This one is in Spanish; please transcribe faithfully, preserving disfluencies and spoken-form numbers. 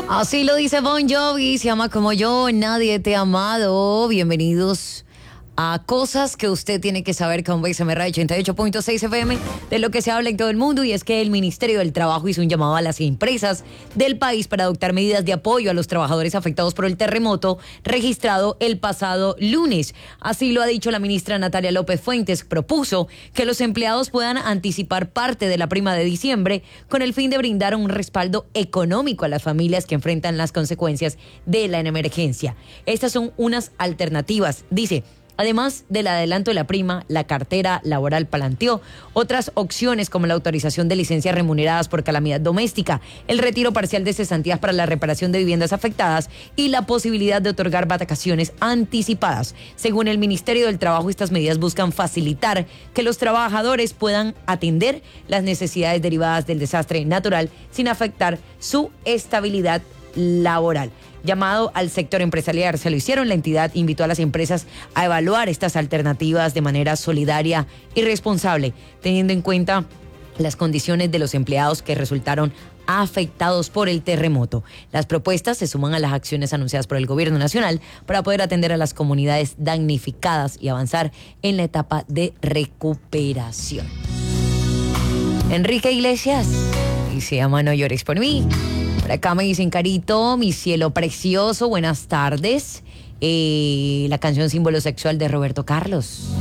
Así lo dice Bon Jovi, se ama como yo, nadie te ha amado. Bienvenidos a cosas que usted tiene que saber con B S M R ochenta y ocho punto seis F M, de lo que se habla en todo el mundo, y es que el Ministerio del Trabajo hizo un llamado a las empresas del país para adoptar medidas de apoyo a los trabajadores afectados por el terremoto registrado el pasado lunes. Así lo ha dicho la ministra Natalia López Fuentes. Propuso que los empleados puedan anticipar parte de la prima de diciembre con el fin de brindar un respaldo económico a las familias que enfrentan las consecuencias de la emergencia. Estas son unas alternativas, dice. Además del adelanto de la prima, la cartera laboral planteó otras opciones como la autorización de licencias remuneradas por calamidad doméstica, el retiro parcial de cesantías para la reparación de viviendas afectadas y la posibilidad de otorgar vacaciones anticipadas. Según el Ministerio del Trabajo, estas medidas buscan facilitar que los trabajadores puedan atender las necesidades derivadas del desastre natural sin afectar su estabilidad laboral. Llamado al sector empresarial se lo hicieron. La entidad invitó a las empresas a evaluar estas alternativas de manera solidaria y responsable, teniendo en cuenta las condiciones de los empleados que resultaron afectados por el terremoto. Las propuestas se suman a las acciones anunciadas por el gobierno nacional para poder atender a las comunidades damnificadas y avanzar en la etapa de recuperación. Enrique Iglesias dice: ama, no llores por mí. Por acá me dicen: Carito, mi cielo precioso, buenas tardes. Eh, la canción Símbolo Sexual de Roberto Carlos.